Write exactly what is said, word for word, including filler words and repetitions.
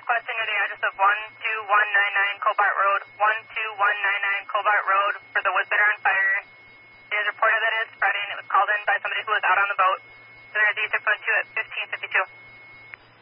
requesting near the address of one two one nine nine Cobart Road, one two one nine nine Cobart Road for the wood bidder on fire. It is reported that it is spreading. It was called in by somebody who was out on the boat. So there's E six one two